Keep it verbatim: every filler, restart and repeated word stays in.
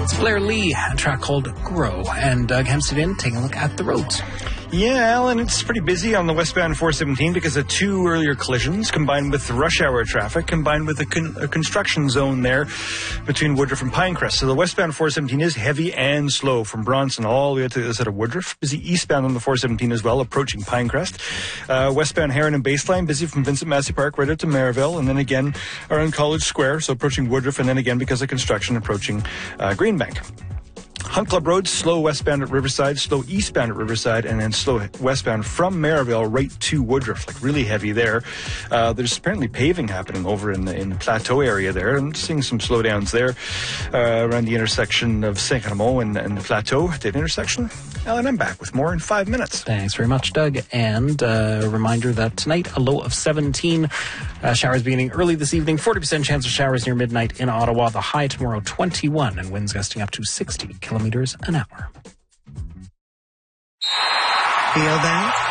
It's Blair Lee, a track called Grow. And Doug Hempstead in, taking a look at the roads. Yeah, Alan, it's pretty busy on the westbound four seventeen because of two earlier collisions combined with rush hour traffic, combined with a, con- a construction zone there between Woodruff and Pinecrest. So the westbound four seventeen is heavy and slow from Bronson all the way to the other side of Woodruff. Busy eastbound on the four seventeen as well, approaching Pinecrest. Uh, westbound Heron and Baseline, busy from Vincent Massey Park right out to Maryville, and then again around College Square, so approaching Woodruff, and then again because of construction approaching uh, Greenbank. Hunt Club Road, slow westbound at Riverside, slow eastbound at Riverside, and then slow westbound from Maryville right to Woodruff, like really heavy there. Uh, there's apparently paving happening over in the, in the Plateau area there. I'm seeing some slowdowns there uh, around the intersection of Saint-Ramon and, and the Plateau, that intersection. Alan, I'm back with more in five minutes. Thanks very much, Doug. And uh, a reminder that tonight, a low of seventeen. Uh, showers beginning early this evening. forty percent chance of showers near midnight in Ottawa. The high tomorrow, twenty-one, and winds gusting up to sixty kilometers an hour. Feel that?